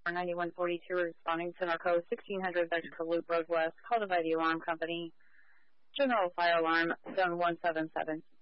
9142 responding to Narco 1600 Vegetable Loop Road West, called by the alarm company. General fire alarm, zone 177.